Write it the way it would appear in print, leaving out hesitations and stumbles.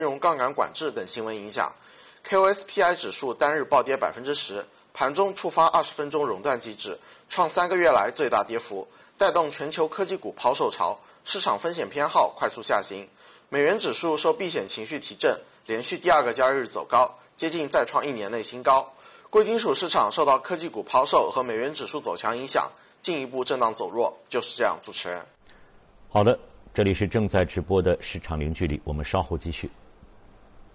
融杠杆管制等新闻影响 ，KOSPI 指数单日暴跌10%，盘中触发20分钟熔断机制，创3个月来最大跌幅，带动全球科技股抛售潮，市场风险偏好快速下行。美元指数受避险情绪提振，连续第2个交易日走高，接近再创1年内新高。贵金属市场受到科技股抛售和美元指数走强影响，进一步震荡走弱。就是这样，主持人。 好的，这里是正在直播的市场零距离，我们稍后继续。